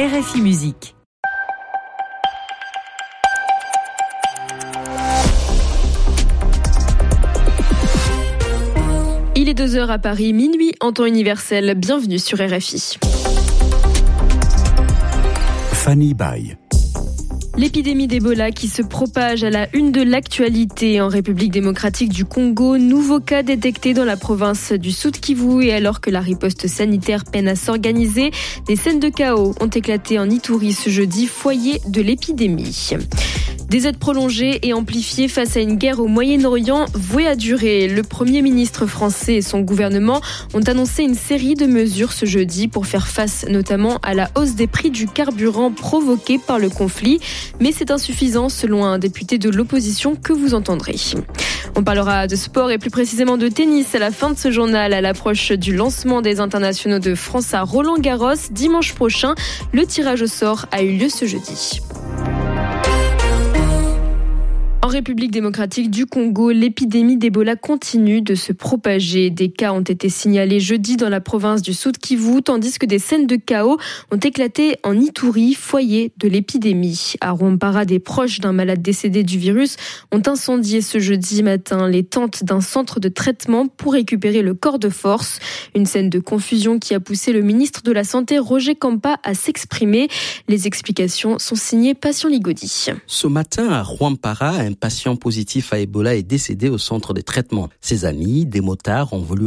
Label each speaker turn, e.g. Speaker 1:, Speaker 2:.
Speaker 1: RFI Musique.
Speaker 2: Il est 2h à Paris, minuit en temps universel. Bienvenue sur RFI.
Speaker 3: Fanny Baye.
Speaker 2: L'épidémie d'Ebola qui se propage à la une de l'actualité en République démocratique du Congo. Nouveau cas détecté dans la province du Sud-Kivu et alors que la riposte sanitaire peine à s'organiser, des scènes de chaos ont éclaté en Ituri ce jeudi, foyer de l'épidémie. Des aides prolongées et amplifiées face à une guerre au Moyen-Orient vouée à durer. Le Premier ministre français et son gouvernement ont annoncé une série de mesures ce jeudi pour faire face notamment à la hausse des prix du carburant provoquée par le conflit. Mais c'est insuffisant selon un député de l'opposition que vous entendrez. On parlera de sport et plus précisément de tennis à la fin de ce journal à l'approche du lancement des internationaux de France à Roland-Garros dimanche prochain. Le tirage au sort a eu lieu ce jeudi. En République démocratique du Congo, l'épidémie d'Ebola continue de se propager. Des cas ont été signalés jeudi dans la province du Sud-Kivu, tandis que des scènes de chaos ont éclaté en Ituri, foyer de l'épidémie. À Rwampara, des proches d'un malade décédé du virus ont incendié ce jeudi matin les tentes d'un centre de traitement pour récupérer le corps de force. Une scène de confusion qui a poussé le ministre de la Santé, Roger Kamba, à s'exprimer. Les explications sont signées Patient Ligodi.
Speaker 4: Ce matin, à Rwampara, un patient positif à Ebola est décédé au centre de traitement. Ses amis, des motards, ont voulu